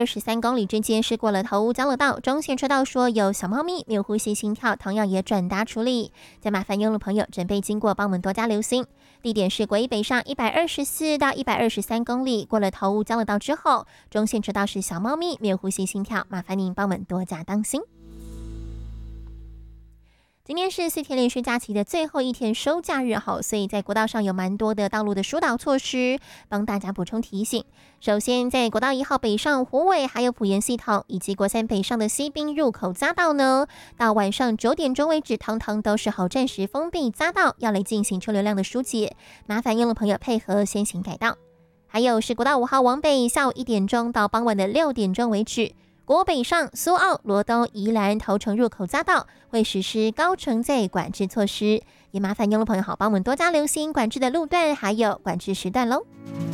23公里之间是过了头屋交流道，中线车道说有小猫咪没有呼吸心跳，同样也转达处理，再麻烦用路朋友准备经过帮我们多加留心。地点是国一北上124到123公里，过了头屋交流道之后，中线车道是小猫咪没有呼吸心跳，麻烦您帮我们多加当心。今天是4天连续假期的最后一天收假日后，所以在国道上有蛮多的道路的疏导措施，帮大家补充提醒。首先，在国道1号北上虎尾还有埔盐系统，以及国3北上的西滨入口匝道呢，到晚上9点钟为止，通通都是好暂时封闭匝道，要来进行车流量的疏解，麻烦用路朋友配合先行改道。还有是国道5号往北，下午1点钟到傍晚的6点钟为止。国北上苏澳、罗东、宜兰、头城入口匝道会实施高承载管制措施，也麻烦用路朋友好帮我们多加留心管制的路段还有管制时段喽。